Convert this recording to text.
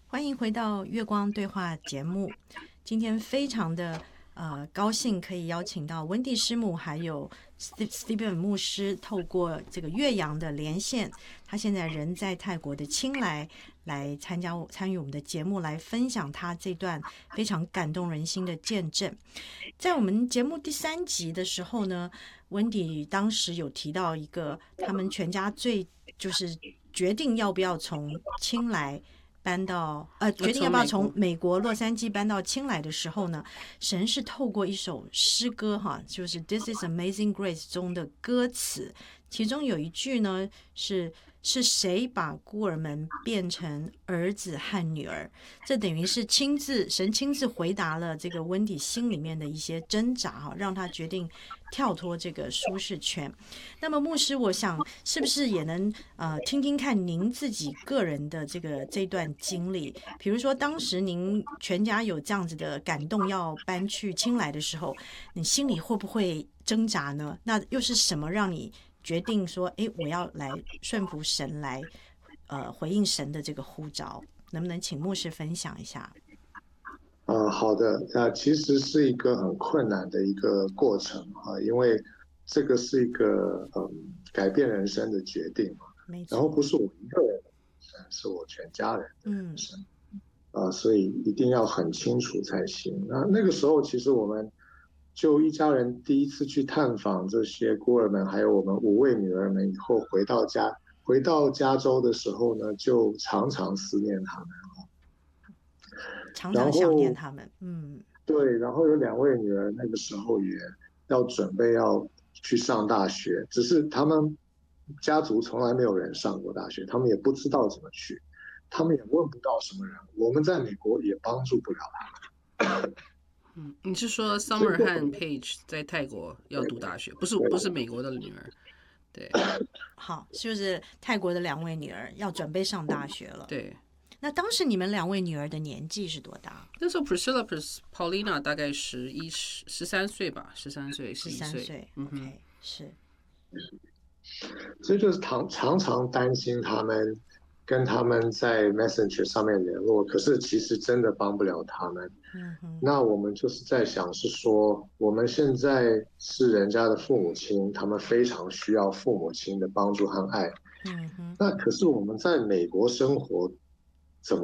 欢迎回到月光对话节目。今天非常的高兴可以邀请到温蒂师母还有 Stephen 牧师，透过这个岳阳的连线，他现在人在泰国的清莱，来参与我们的节目，来分享他这段非常感动人心的见证。在我们节目第3集的时候呢，温蒂当时有提到一个他们全家就是决定要不要从清莱搬到决定要不要从美国洛杉矶搬到清莱的时候呢，神是透过一首诗歌哈，就是 This is Amazing Grace 中的歌词，其中有一句呢是谁把孤儿们变成儿子和女儿？这等于是神亲自回答了这个温迪心里面的一些挣扎哈，让他决定跳脱这个舒适圈。那么牧师，我想是不是也能听听看您自己个人的这段经历？比如说当时您全家有这样子的感动要搬去清莱的时候，你心里会不会挣扎呢？那又是什么让你决定说，我要来顺服神，来回应神的这个呼召？能不能请牧师分享一下？ 好的，其实是一个很困难的一个过程啊，因为这个是一个改变人生的决定嘛， 没错， 然后不是我一个人的人生，是我全家人的人生，所以一定要很清楚才行。那个时候，其实我们就一家人第一次去探访这些孤儿们，还有我们5位女儿们，以后回到加州的时候呢，就常常思念他们。 常常想念然后他们， 对，然后有2位女儿那个时候也要准备要去上大学，只是他们家族从来没有人上过大学，他们也不知道怎么去，他们也问不到什么人，我们在美国也帮助不了他们。 你是说 Summer 和 Page 在泰国要读大学，不是美国的女儿？对， 好，就是泰国的2位女儿要准备上大学了。 对， 那当时你们2位女儿的年纪是多大？ 那时候 Paulina 大概13岁吧，13岁 ，13岁。OK， 是。 所以就是常常担心他们，跟他们在 Messenger 上面联络，可是其实真的帮不了他们。那我们就是在想，是说我们现在是人家的父母亲，他们非常需要父母亲的帮助和爱。那可是我们在美国生活